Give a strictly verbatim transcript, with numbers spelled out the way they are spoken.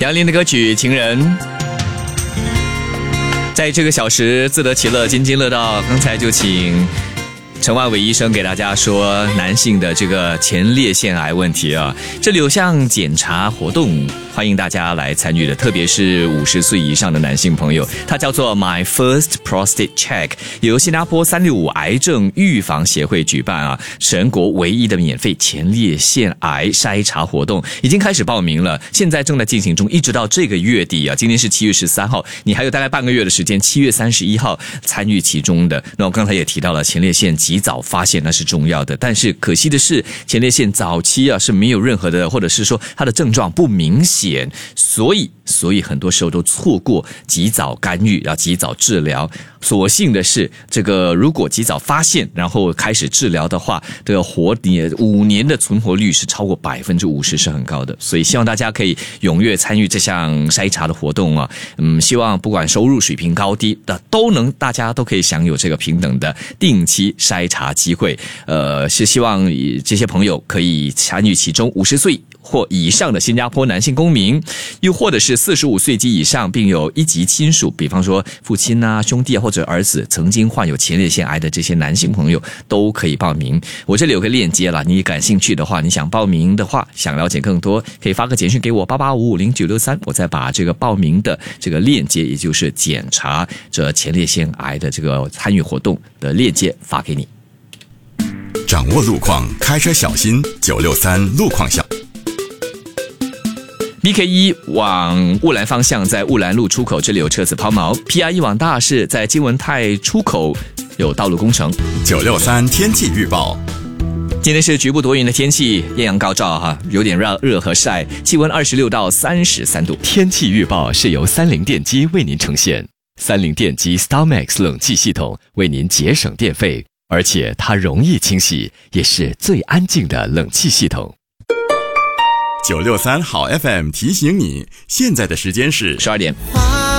杨林的歌曲《情人》。在这个小时自得其乐津津乐道，刚才就请陈万伟医生给大家说男性的这个前列腺癌问题啊，这里有项检查活动，欢迎大家来参与的，特别是五十岁以上的男性朋友，它叫做 My First Prostate Check， 由新加坡三六五癌症预防协会举办啊，全国唯一的免费前列腺癌筛查活动，已经开始报名了，现在正在进行中，一直到这个月底啊，今天是七月十三号，你还有大概半个月的时间，七月三十一号参与其中的。那我刚才也提到了前列腺及早发现那是重要的，但是可惜的是前列腺早期啊是没有任何的，或者是说它的症状不明显，所以所以很多时候都错过及早干预，要及早治疗。所幸的是，这个如果及早发现，然后开始治疗的话，这个活年五年的存活率是超过百分之五十，是很高的。所以希望大家可以踊跃参与这项筛查的活动啊，嗯，希望不管收入水平高低的都能，大家都可以享有这个平等的定期筛查机会。呃，是希望这些朋友可以参与其中，五十岁或以上的新加坡男性公民，又或者是四十五岁及以上并有一级亲属，比方说父亲啊、兄弟啊或者儿子曾经患有前列腺癌的这些男性朋友都可以报名。我这里有个链接了，你感兴趣的话，你想报名的话，想了解更多，可以发个简讯给我八八五五零九六三，我再把这个报名的这个链接，也就是检查这前列腺癌的这个参与活动的链接发给你。 掌握路况，开车小心，九六三路况小。 B K 一 往雾兰方向，在雾兰路出口这里有车子抛锚。P R 一 往大市，在金文泰出口有道路工程。 九六三天气预报。 今天是局部多云的天气，艳阳高照哈，有点热热和晒，气温二十六到三十三度。 天气预报是由三菱电机为您呈现，三菱电机 StarMax 冷气系统为您节省电费，而且它容易清洗，也是最安静的冷气系统。 九六三好 F M 提醒你，现在的时间是十二点。